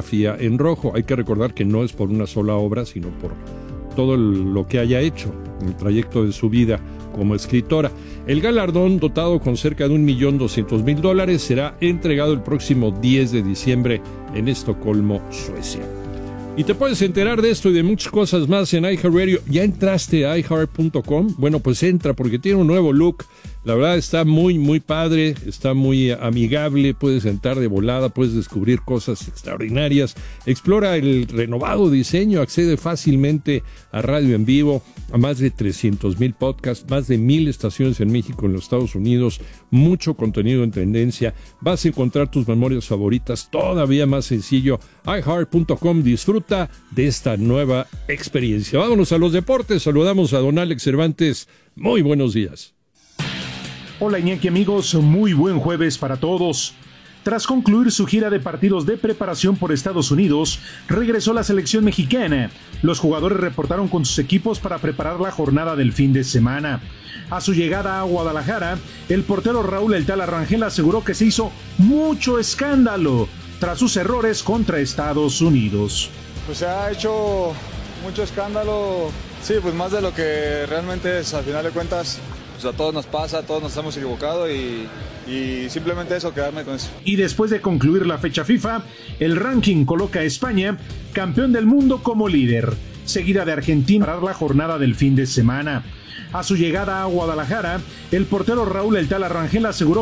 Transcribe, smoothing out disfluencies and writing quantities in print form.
fotografía en rojo. Hay que recordar que no es por una sola obra, sino por todo lo que haya hecho en el trayecto de su vida como escritora. El galardón, dotado con cerca de $1.200.000, será entregado el próximo 10 de diciembre en Estocolmo, Suecia. Y te puedes enterar de esto y de muchas cosas más en iHeartRadio. ¿Ya entraste a iHeart.com? Bueno, pues entra porque tiene un nuevo look. La verdad está muy, muy padre, está muy amigable, puedes entrar de volada, puedes descubrir cosas extraordinarias. Explora el renovado diseño, accede fácilmente a radio en vivo, a más de 300,000 podcasts, más de 1,000 estaciones en México, en los Estados Unidos, mucho contenido en tendencia. Vas a encontrar tus memorias favoritas todavía más sencillo. iHeart.com, disfruta de esta nueva experiencia. Vámonos a los deportes, saludamos a don Alex Cervantes. Muy buenos días. Hola Iñaki amigos, muy buen jueves para todos. Tras concluir su gira de partidos de preparación por Estados Unidos, regresó la selección mexicana. Los jugadores reportaron con sus equipos para preparar la jornada del fin de semana. A su llegada a Guadalajara, el portero Raúl El Tala Rangel aseguró que se hizo mucho escándalo tras sus errores contra Estados Unidos. Pues se ha hecho mucho escándalo, sí, pues más de lo que realmente es, al final de cuentas. Pues a todos nos pasa, a todos nos hemos equivocado y simplemente eso, quedarme con eso. Y después de concluir la fecha FIFA, el ranking coloca a España campeón del mundo como líder, seguida de Argentina para la jornada del fin de semana. A su llegada a Guadalajara, el portero Raúl El Tala Rangel aseguró